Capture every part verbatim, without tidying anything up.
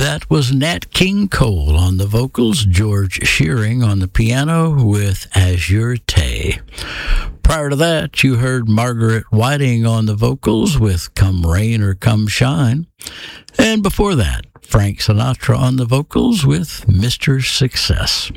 That was Nat King Cole on the vocals, George Shearing on the piano with Azure Tay. Prior to that, you heard Margaret Whiting on the vocals with Come Rain or Come Shine. And before that, Frank Sinatra on the vocals with Mister Success.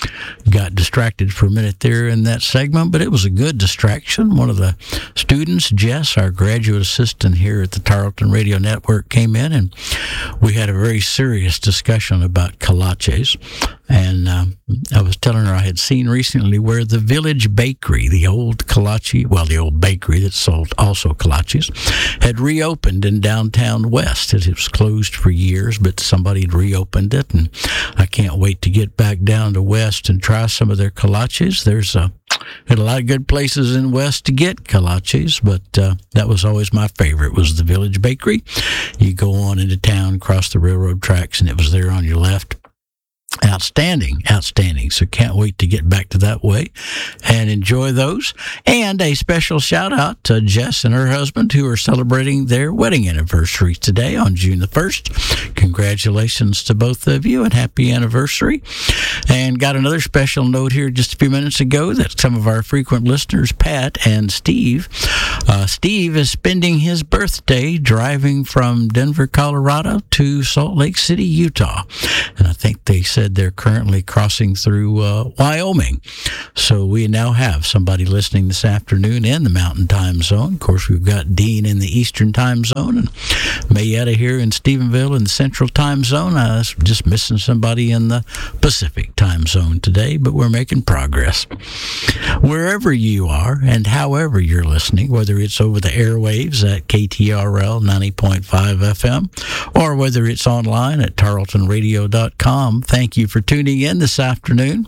Got distracted for a minute there in that segment, but it was a good distraction. One of the students, Jess, our graduate assistant here at the Tarleton Radio Network, came in, and we had a very serious discussion about kolaches. And um, I was telling her I had seen recently where the Village Bakery, the old kolache, well, the old bakery that sold also kolaches, had reopened in downtown West. It was closed for years, but somebody had reopened it, and I can't wait to get back down to West and try some of their kolaches. There's a, had a lot of good places in West to get kolaches, but uh, that was always my favorite, was the Village Bakery. You go on into town, cross the railroad tracks, and it was there on your left. Outstanding, outstanding. So can't wait to get back to that way and enjoy those. And a special shout out to Jess and her husband, who are celebrating their wedding anniversary today on June the first. Congratulations to both of you and happy anniversary. And got another special note here just a few minutes ago that some of our frequent listeners, Pat and Steve, uh, Steve is spending his birthday driving from Denver, Colorado to Salt Lake City, Utah. And I think they said they're currently crossing through uh, Wyoming. So we now have somebody listening this afternoon in the Mountain Time Zone. Of course, we've got Dean in the Eastern Time Zone and Mayetta here in Stephenville in the Central Time Zone. I was just missing somebody in the Pacific Time Zone today, but we're making progress. Wherever you are and however you're listening, whether it's over the airwaves at K T R L ninety point five F M or whether it's online at tarleton radio dot com, thank you for tuning in this afternoon.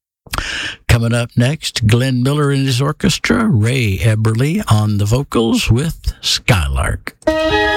Coming up next, Glenn Miller and his orchestra, Ray Eberly on the vocals with Skylark.